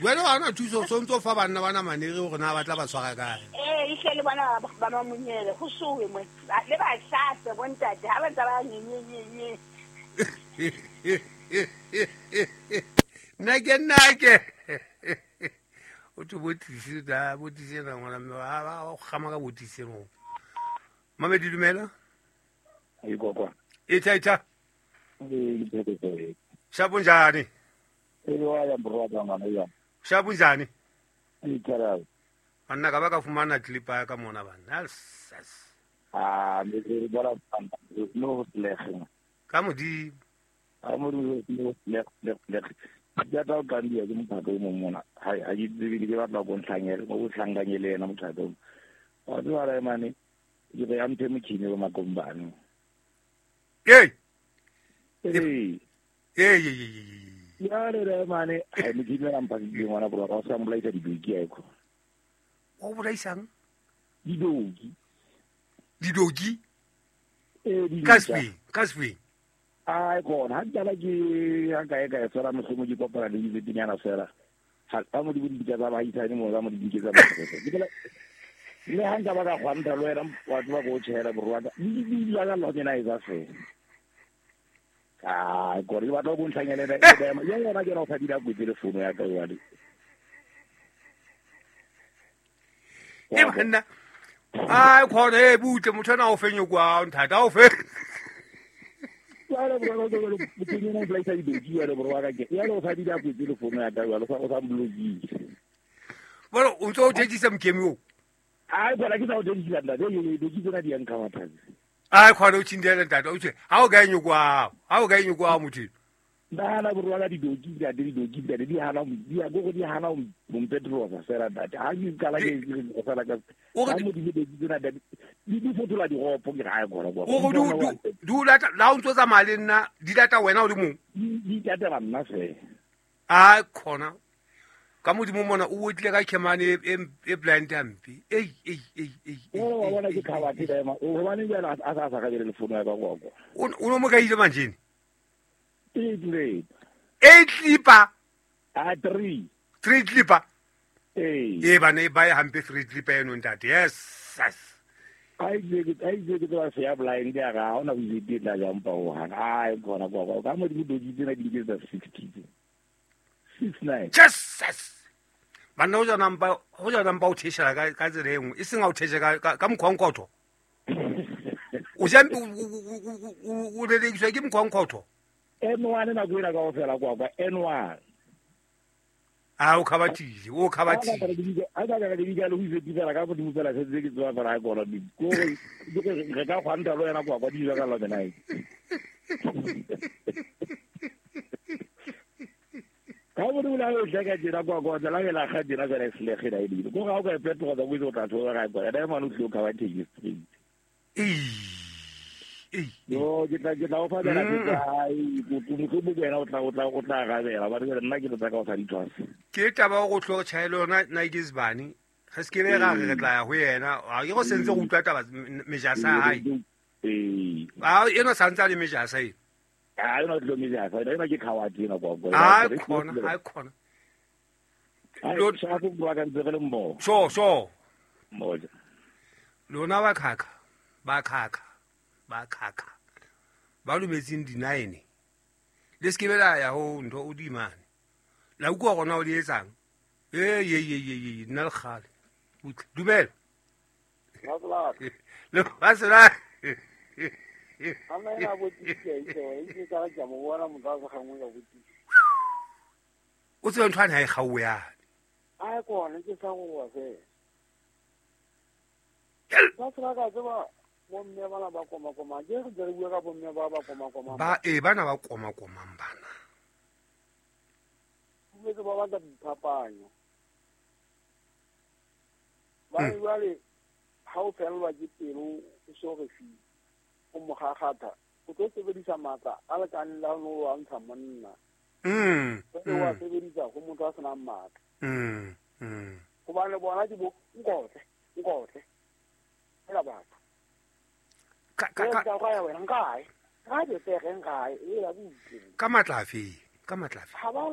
wena ga ona thuso so ntse o fa banna bana manege gore na ba tla ba tshwara kae ihlele bona ba mamonyele go suwe mo le ba hlase bontate ha ba ntse ba nyenyenyenye nake o te botise na ngwana mme ba go gama ka botise mo Mamedi dumela Ikokwa. Ita. Ngiphethe. Shabunjani? Waya brother ngwana ya. Shabunjani? Ngitharayo. Anna ka ba ka fumana clipa ka mona bana. Me bona panta. No lekhe. Ka modi. Amuru no lek. Ya ta ka ndi ya ke mothato mo mona. Ha di ke batla go ntlhangele mo tlhanganyele yena mothato. Wa tswa re mane. Ke ya mthe motšhini wa makombane. Hey. Ya re mane ha motšhini wa mpa ke ngwana bro ka sa mbolaisa didoki a eko. O bolaisang? Didoki. Kaspi. Ai kona ha jala ke ha ka sera mosomo di kopara le dinyana sera. Ha mo di ka ba isa ni mo ga mo di ke za mo. Le hanga ba ka gwanta lo era wa twa go tshela borwa di la ga lo tsena isa fe go ri ba tlo go ntlhanyele ya yona ke no fa di la go telephone ya ka wa di banna ai khona butle motho na o fenyo kwa nthata o fe ya bro go putinye na flight di di ya bro ga ke ya lo fa di la go telephone ya ka wa lo fa o sa mblogi bueno o ntse o thejisa mkemi o ai bona ke sa o dintsi landa le do ke tsena di anka matha ai khona o tshindela ntata o tse ha o ga enyo kwa muthi ndana bro ga di doki di hana di ya go di hana mo petrol sa sera data ha di kala ke go sala ka ha mo di tsena di fotola di gopo ke ga go go du la o ntse tsa mali nna di data wena o le mo di data ba nna se ai khona ka modimo mona o otlile ka khemane e blind ampi wa bona ke khawa ke dema o bona jana a sa ka le fono ya ka go o no mo ka ile manjeni 8 clipper a 3 clipper bana ba ya hampe 3 clipper eno ntate yes ai je ke tla se ya blind ya ga ona go ditla ja mpa o ha ai bona go ka mo di doji tsena di ke tsa 60 69 Jesus bana o jana mpa o theshela ka tsere engwe e seng a o theshe ka mkhwankotho o jampi o lelekiswa ke mkhwankotho N1 na go ira ka o fela kwa N1 o khabatile a ka le di lo hize di fela ka go di fela se ke tswa fela go lo di go re ka gwanta lo yana kwa di ka lo bena ka go dula o shaka dira kwa la la ga dira ka resle ga ile go ga o ka petro ga go go ta tlo ga kwa da manu tlo ka ba tegi street yo ke tla o fa dela ke ai go go bogena o tla ga bela ba re nna ke tla ka o sa di tshwasa ke taba go tlo tshaelo na Igizbani ga se ke be ga re tla ya go yena a ke go sentse go utlwa taba mejasa hai eno santsa le mejasa e no tlo mejasa ena ke khawati na kwa khona lo tsa go bua ka ntse le mmo so moja lona ba khaka ba lumetseng di9 le se ke bela ya ho ntho o di mane la ukwa gona o di etsang nna le khale dumela le basela Amena botise e ka ja mo bona motho ga mo ya botise o tswe nthwane ha e gawe ya a ko ne ke sa go wa se ba tsaka ka tsaba mo mme bana ba koma je go dire bua ka bo mme ba koma bana ba koma bana mme ke ba ba phapanyo ba ile ha o felwa ke pelo o so re fi o mo gagata o tlo sebedisa matla a le ka nna no wa ntsha monna wa sebedisa go motho a sena matla go ba le bona di bo ngotle ela batho ka ya wena ngai ga di se ngai e la butse ka matlafe ha ba